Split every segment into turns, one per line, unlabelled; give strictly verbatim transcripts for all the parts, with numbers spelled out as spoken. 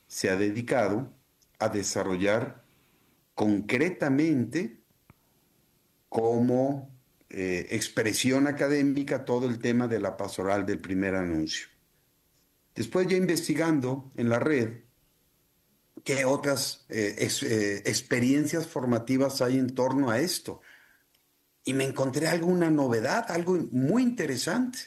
se ha dedicado a desarrollar concretamente como eh, expresión académica todo el tema de la pastoral del primer anuncio. Después ya investigando en la red, qué otras eh, ex, eh, experiencias formativas hay en torno a esto. Y me encontré alguna novedad, algo muy interesante,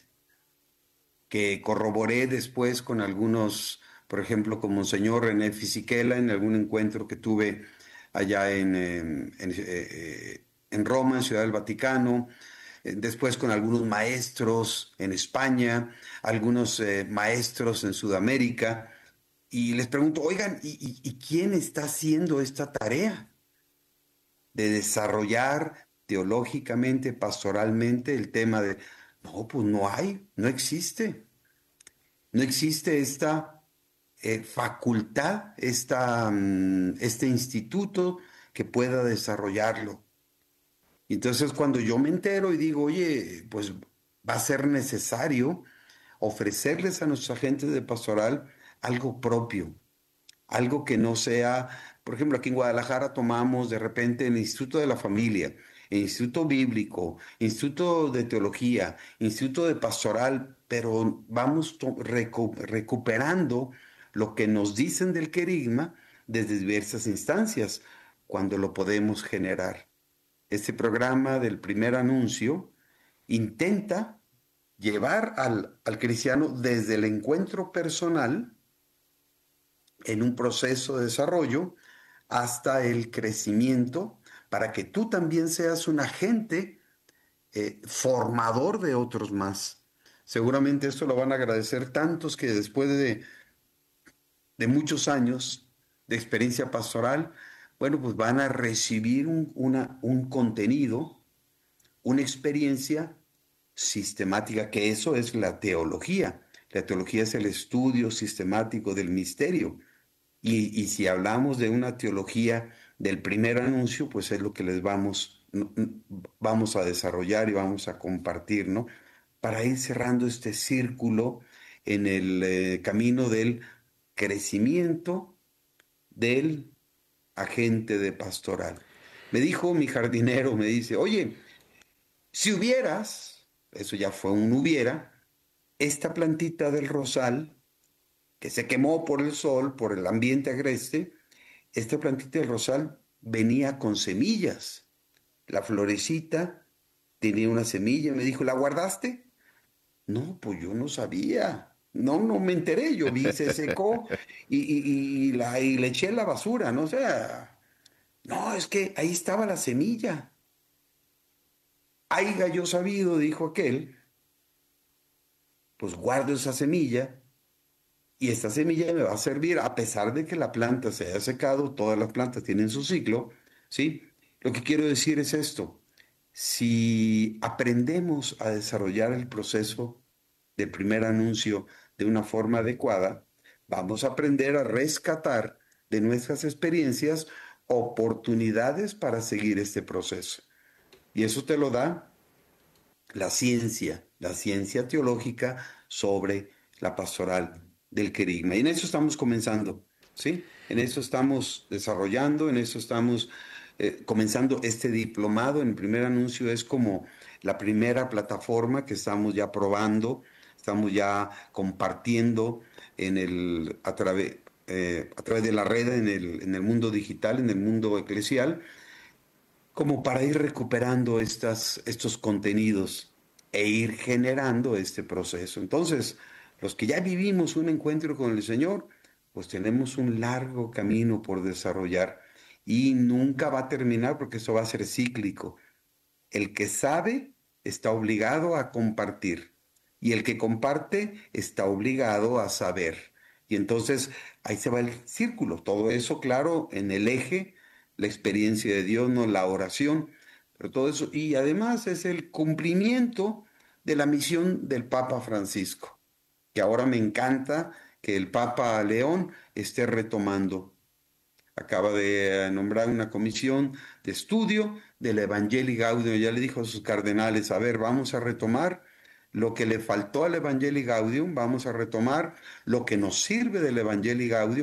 que corroboré después con algunos, por ejemplo, con Monseñor René Fisichella en algún encuentro que tuve allá en, en, en, eh, en Roma, en Ciudad del Vaticano, eh, después con algunos maestros en España, algunos eh, maestros en Sudamérica, y les pregunto, oigan, ¿y, y, ¿y quién está haciendo esta tarea de desarrollar teológicamente, pastoralmente el tema de, no, pues no hay, no existe, no existe esta eh, facultad, esta, um, este instituto que pueda desarrollarlo? Y entonces cuando yo me entero y digo, oye, pues va a ser necesario ofrecerles a nuestros agentes de pastoral algo propio, algo que no sea, por ejemplo, aquí en Guadalajara tomamos de repente el Instituto de la Familia, el Instituto Bíblico, Instituto de Teología, Instituto de Pastoral, pero vamos recu recuperando lo que nos dicen del querigma desde diversas instancias, cuando lo podemos generar. Este programa del primer anuncio intenta llevar al, al cristiano desde el encuentro personal en un proceso de desarrollo hasta el crecimiento, para que tú también seas un agente eh, formador de otros más. Seguramente esto lo van a agradecer tantos que después de, de muchos años de experiencia pastoral, bueno, pues van a recibir un, una, un contenido, una experiencia sistemática, que eso es la teología. La teología es el estudio sistemático del misterio. Y, y si hablamos de una teología del primer anuncio, pues es lo que les vamos, vamos a desarrollar y vamos a compartir, ¿no? Para ir cerrando este círculo en el eh, camino del crecimiento del agente de pastoral. Me dijo mi jardinero, me dice, oye, si hubieras, eso ya fue un hubiera, esta plantita del rosal que se quemó por el sol, por el ambiente agreste, esta plantita del rosal venía con semillas. La florecita tenía una semilla. Me dijo, ¿la guardaste? No, pues yo no sabía. No, no me enteré. Yo vi, se secó y, y, y, la, y le eché la basura, ¿no? O sea, no, es que ahí estaba la semilla. Haiga yo sabido, dijo aquel, pues guardo esa semilla. Y esta semilla me va a servir, a pesar de que la planta se haya secado, todas las plantas tienen su ciclo, ¿sí? Lo que quiero decir es esto: si aprendemos a desarrollar el proceso del primer anuncio de una forma adecuada, vamos a aprender a rescatar de nuestras experiencias oportunidades para seguir este proceso. Y eso te lo da la ciencia, la ciencia teológica sobre la pastoral del querigma. Y en eso estamos comenzando, ¿sí? En eso estamos desarrollando, en eso estamos eh, comenzando este diplomado. En el primer anuncio es como la primera plataforma que estamos ya probando, estamos ya compartiendo en el, a, través, eh, a través de la red, en el, en el mundo digital, en el mundo eclesial, como para ir recuperando estas, estos contenidos e ir generando este proceso. Entonces, los que ya vivimos un encuentro con el Señor, pues tenemos un largo camino por desarrollar y nunca va a terminar, porque eso va a ser cíclico. El que sabe está obligado a compartir y el que comparte está obligado a saber. Y entonces ahí se va el círculo, todo eso claro en el eje, la experiencia de Dios, no la oración, pero todo eso, y además es el cumplimiento de la misión del Papa Francisco, que ahora me encanta que el Papa León esté retomando. Acaba de nombrar una comisión de estudio del Evangelii Gaudium. Ya le dijo a sus cardenales, a ver, vamos a retomar lo que le faltó al Evangelii Gaudium, vamos a retomar lo que nos sirve del Evangelii Gaudium,